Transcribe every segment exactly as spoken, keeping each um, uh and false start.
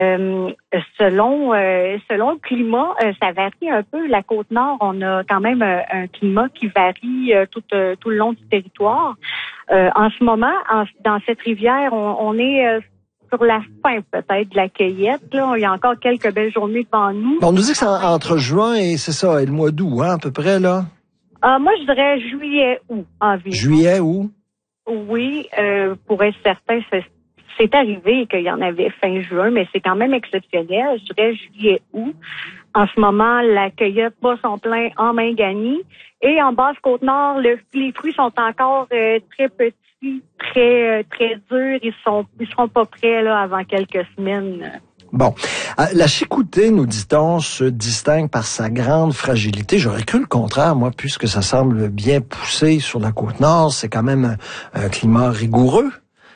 Euh, selon euh, selon le climat, euh, ça varie un peu. La Côte-Nord, on a quand même euh, un climat qui varie euh, tout euh, tout le long du territoire. Euh, en ce moment, en, dans cette rivière, on, on est euh, sur la fin peut-être de la cueillette. Là, il y a encore quelques belles journées devant nous. On nous dit que c'est entre juin et c'est ça, et le mois d'août, hein, à peu près là. Ah, moi, je dirais juillet-août environ. Juillet-août. Oui, euh, pour être certain, c'est C'est arrivé qu'il y en avait fin juin, mais c'est quand même exceptionnel. Je dirais juillet-août. En ce moment, la cueillette bat son plein en Mingani. Et en Basse-Côte-Nord, le, les fruits sont encore euh, très petits, très euh, très durs. Ils sont ils seront pas prêts là avant quelques semaines. Bon. La chicoutée, nous dit-on, se distingue par sa grande fragilité. J'aurais cru le contraire, moi, puisque ça semble bien poussé sur la Côte-Nord. C'est quand même un, un climat rigoureux.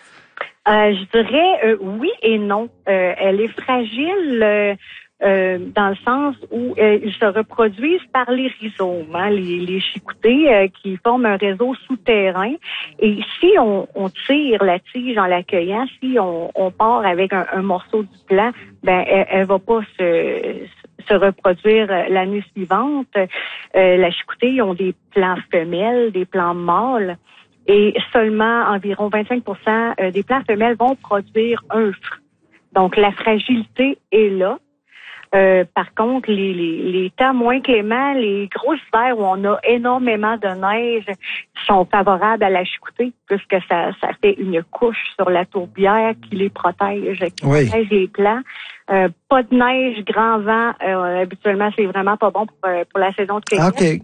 Euh, je dirais euh, oui et non. Euh, elle est fragile euh, euh, dans le sens où euh, ils se reproduisent par les rhizomes, hein, les, les chicoutées euh, qui forment un réseau souterrain. Et si on, on tire la tige en l'accueillant, si on, on part avec un, un morceau du plant, ben elle, elle va pas se se reproduire l'année suivante. Euh, la chicoutée, ils ont des plants femelles, des plants mâles. Et seulement environ vingt-cinq pour cent des plants femelles vont produire un fruit. Donc, la fragilité est là. Euh, par contre, les, les, les temps moins cléments, les gros hivers où on a énormément de neige sont favorables à la chicoutée puisque ça, ça fait une couche sur la tourbière qui les protège, qui oui. protège les plants. Euh, pas de neige, grand vent. Euh, habituellement, c'est vraiment pas bon pour, pour la saison de cueillette. OK.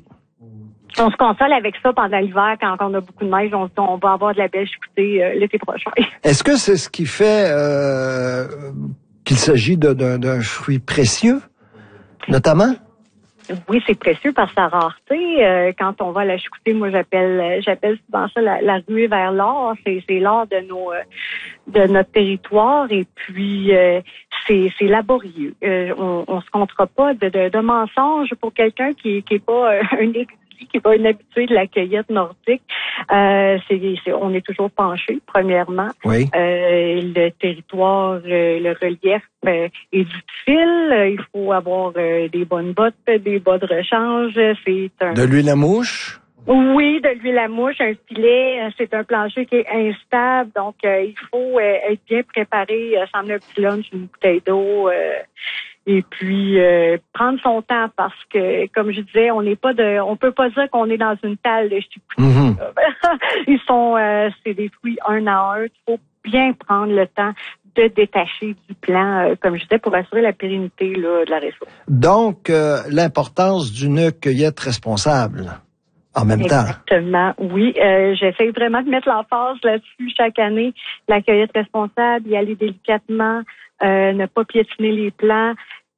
On se console avec ça pendant l'hiver quand on a beaucoup de neige. On, on va avoir de la belle chicoutée euh, l'été prochain. Est-ce que c'est ce qui fait euh, qu'il s'agit de, d'un, d'un fruit précieux, notamment? Oui, c'est précieux par sa rareté. Euh, quand on va à la chicoutée, moi j'appelle j'appelle souvent ça la, la ruée vers l'or. C'est, c'est l'or de nos euh, de notre territoire et puis euh, c'est, c'est laborieux. Euh, on, on se comptera pas de, de, de mensonges pour quelqu'un qui qui est pas euh, un qui va une habituée de la cueillette nordique. Euh, c'est, c'est, on est toujours penché, premièrement. Oui. Euh, le territoire, euh, le relief euh, est difficile. Il faut avoir euh, des bonnes bottes, des bas de rechange. C'est un... De l'huile à mouche? Oui, de l'huile à mouche, un filet. C'est un plancher qui est instable. Donc, euh, il faut euh, être bien préparé, euh, s'emmener un petit lunch, une bouteille d'eau. Euh, Et puis euh, prendre son temps parce que, comme je disais, on n'est pas de, on peut pas dire qu'on est dans une talle de chicoutée. Mm-hmm. Ils sont, euh, c'est des fruits un à un. Il faut bien prendre le temps de détacher du plant, euh, comme je disais, pour assurer la pérennité là, de la ressource. Donc, euh, l'importance d'une cueillette responsable. En même Exactement, temps. Exactement, oui. Euh, j'essaie vraiment de mettre l'emphase là-dessus chaque année. La cueillette responsable, y aller délicatement, euh, ne pas piétiner les plants,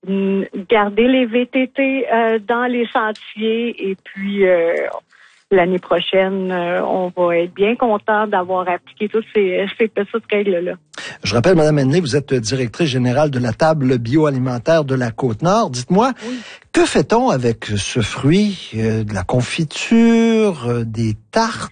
garder les V T T euh, dans les sentiers et puis euh, l'année prochaine, euh, on va être bien content d'avoir appliqué toutes ces, ces petites règles-là. Je rappelle, Mme Henley, vous êtes directrice générale de la table bioalimentaire de la Côte-Nord. Dites-moi, oui. Que fait-on avec ce fruit, euh, de la confiture, euh, des tartes?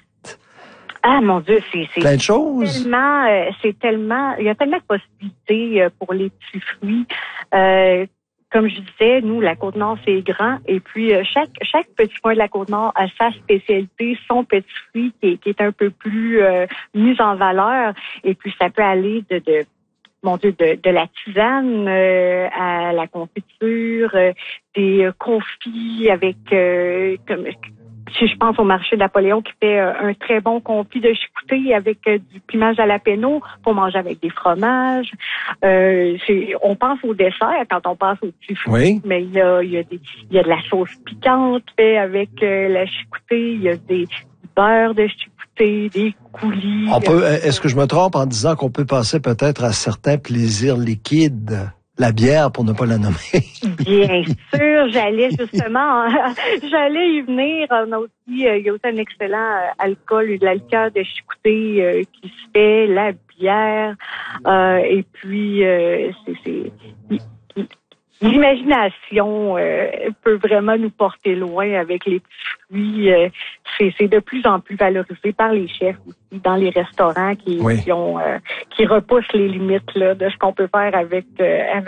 Ah mon Dieu, c'est, c'est plein de choses. Tellement, euh, c'est tellement, il y a tellement de possibilités euh, pour les petits fruits. Euh, Comme je disais, nous, la Côte-Nord, c'est grand. Et puis, euh, chaque chaque petit coin de la Côte-Nord a sa spécialité, son petit fruit qui est, qui est un peu plus euh, mis en valeur. Et puis, ça peut aller de, de mon Dieu, de, de la tisane euh, à la confiture, euh, des euh, confits avec... Euh, comme, si je pense au marché de Napoléon qui fait euh, un très bon confit de chicoutée avec euh, du piment jalapeno pour manger avec des fromages. Euh, c'est, on pense au dessert quand on pense aux petits fruits, oui. Mais il y a, il y a des, il y a de la sauce piquante fait avec euh, la chicoutée. Il y a des du beurre de chicoutée, des coulis. On peut, est-ce que je me trompe en disant qu'on peut passer peut-être à certains plaisirs liquides? La bière, pour ne pas la nommer. Bien sûr, j'allais justement, j'allais y venir. On a aussi, il y a aussi un excellent alcool, de la liqueur de chicoutée euh, qui se fait, la bière. Euh, et puis, euh, c'est, c'est l'imagination euh, peut vraiment nous porter loin avec les petits fruits. Euh, c'est, c'est de plus en plus valorisé par les chefs aussi dans les restaurants qui, oui. qui ont euh, qui repoussent les limites là, de ce qu'on peut faire avec euh, avec